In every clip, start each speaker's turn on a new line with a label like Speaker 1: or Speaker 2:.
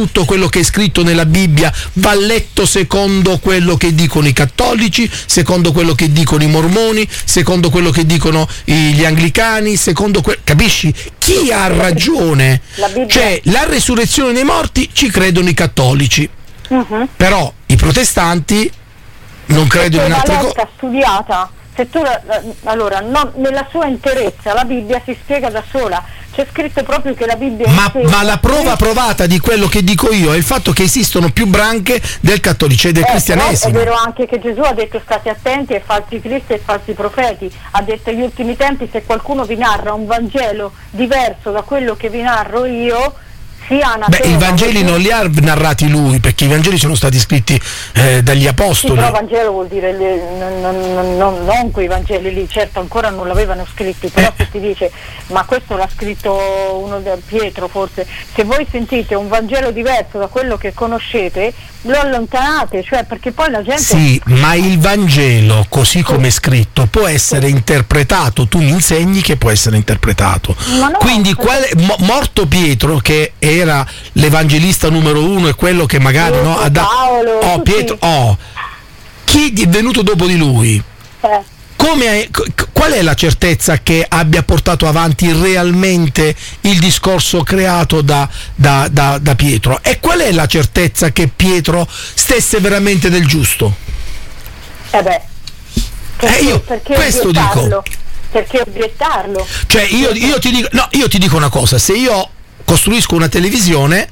Speaker 1: tutto quello che è scritto nella Bibbia va letto secondo quello che dicono i cattolici, secondo quello che dicono i mormoni, secondo quello che dicono gli anglicani, capisci? Chi ha ragione? Cioè, la resurrezione dei morti ci credono i cattolici, però i protestanti non credono in altre cose.
Speaker 2: Studiata. Se tu allora nella sua interezza la Bibbia si spiega da sola, c'è scritto proprio che la Bibbia
Speaker 1: ma la prova provata di quello che dico io è il fatto che esistono più branche del cattolicesimo e del cristianesimo.
Speaker 2: È vero anche che Gesù ha detto state attenti ai falsi cristi e ai falsi profeti, ha detto agli ultimi tempi se qualcuno vi narra un Vangelo diverso da quello che vi narro io, i Vangeli
Speaker 1: non li ha narrati lui, perché i Vangeli sono stati scritti dagli apostoli.
Speaker 2: Sì, però Vangelo vuol dire non quei Vangeli lì, certo ancora non l'avevano scritti, però se ti dice ma questo l'ha scritto uno del Pietro forse, se voi sentite un Vangelo diverso da quello che conoscete lo allontanate, cioè perché poi la gente...
Speaker 1: Sì, ma il Vangelo così come è scritto può essere interpretato, tu mi insegni che può essere interpretato, quindi morto Pietro, che era l'evangelista numero uno e quello che magari
Speaker 2: Paolo,
Speaker 1: Pietro, chi è venuto dopo di lui? Qual è la certezza che abbia portato avanti realmente il discorso creato da Pietro? E qual è la certezza che Pietro stesse veramente nel giusto?
Speaker 2: Perché
Speaker 1: questo dico.
Speaker 2: Perché obiettarlo?
Speaker 1: Cioè io ti dico una cosa, se io costruisco una televisione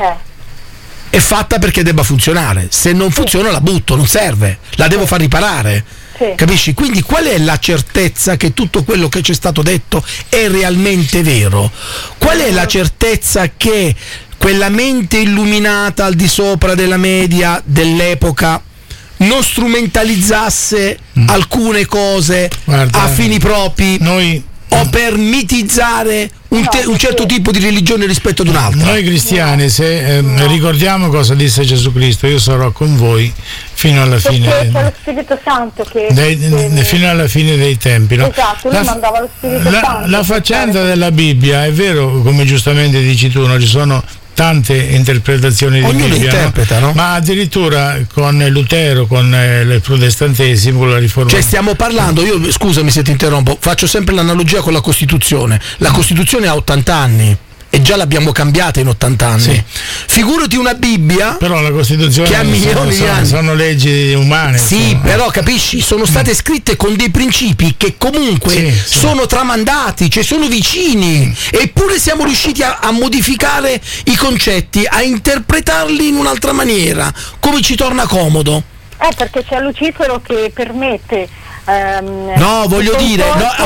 Speaker 1: è fatta perché debba funzionare, se non funziona la butto, non serve, la devo far riparare. Capisci? Quindi qual è la certezza che tutto quello che c'è stato detto è realmente vero? Qual è la certezza che quella mente illuminata al di sopra della media dell'epoca non strumentalizzasse alcune cose a fini propri o per mitizzare un certo tipo di religione rispetto ad un'altra?
Speaker 3: Noi cristiani, se ricordiamo cosa disse Gesù Cristo, io sarò con voi fino alla fine.
Speaker 2: Perché c'è lo Spirito Santo
Speaker 3: fino alla fine dei tempi. No?
Speaker 2: Esatto, lui mandava lo Spirito Santo.
Speaker 3: La faccenda della Bibbia, è vero, come giustamente dici tu, ci sono tante interpretazioni di Bibbia,
Speaker 1: interpreta, no?
Speaker 3: Ma addirittura con Lutero, con il protestantesimo, con la riforma.
Speaker 1: Cioè stiamo parlando, io scusami se ti interrompo, faccio sempre l'analogia con la Costituzione. La Costituzione ha 80 anni e già l'abbiamo cambiata in 80 anni.
Speaker 3: Sì.
Speaker 1: Figurati una Bibbia,
Speaker 3: però la Costituzione
Speaker 1: che ha milioni di anni.
Speaker 3: Sono leggi umane.
Speaker 1: Sì,
Speaker 3: insomma.
Speaker 1: però capisci, sono state scritte con dei principi che comunque sono tramandati, cioè sono vicini, eppure siamo riusciti a modificare i concetti, a interpretarli in un'altra maniera, come ci torna comodo.
Speaker 2: Perché c'è Lucifero che permette
Speaker 1: voglio dire,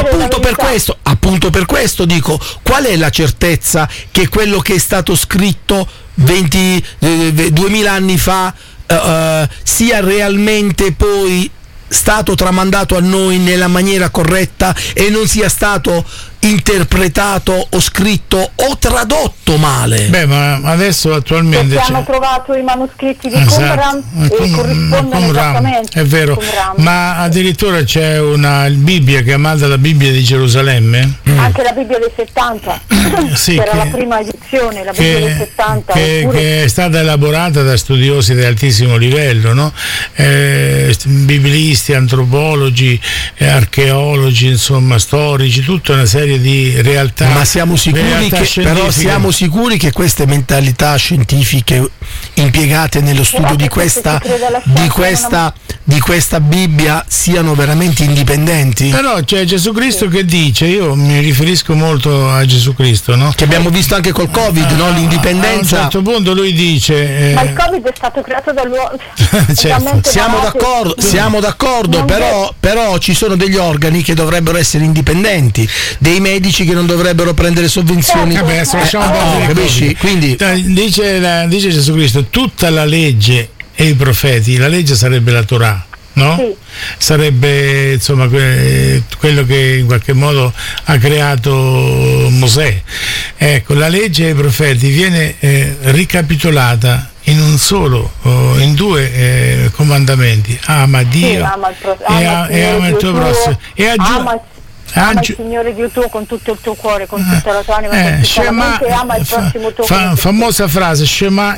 Speaker 1: appunto per questo dico, qual è la certezza che quello che è stato scritto 2000 anni fa sia realmente poi stato tramandato a noi nella maniera corretta e non sia stato interpretato o scritto o tradotto male?
Speaker 3: Ma adesso attualmente
Speaker 2: hanno trovato i manoscritti di Qumran e corrispondono esattamente.
Speaker 3: È vero, ma addirittura c'è una Bibbia chiamata la Bibbia di Gerusalemme,
Speaker 2: anche la Bibbia dei 70 era la prima edizione, la Bibbia dei 70
Speaker 3: che è stata elaborata da studiosi di altissimo livello, no? Biblisti, antropologi, archeologi, insomma storici, tutta una serie di realtà. Ma siamo
Speaker 1: sicuri che queste mentalità scientifiche impiegate nello studio di questa Bibbia siano veramente indipendenti?
Speaker 3: Però c'è Gesù Cristo che dice, io mi riferisco molto a Gesù Cristo, no?
Speaker 1: Che abbiamo visto anche col Covid, no? L'indipendenza.
Speaker 3: A un certo punto lui dice
Speaker 2: ma il Covid è stato creato dall'uomo.
Speaker 1: Certo. Siamo d'accordo, però ci sono degli organi che dovrebbero essere indipendenti, dei medici che non dovrebbero prendere sovvenzioni.
Speaker 3: Capisci?
Speaker 1: Quindi
Speaker 3: dice Gesù Cristo, tutta la legge e i profeti, la legge sarebbe la Torah, no?
Speaker 2: Sì.
Speaker 3: Sarebbe insomma quello che in qualche modo ha creato Mosè. Ecco, la legge e i profeti viene ricapitolata in un solo, in due comandamenti: ama Dio e ama il tuo prossimo, e
Speaker 2: ama il Signore Dio tuo con tutto il tuo cuore, con tutta la tua anima, con tutta la mente, e ama il prossimo tuo.
Speaker 3: Famosa frase, Shema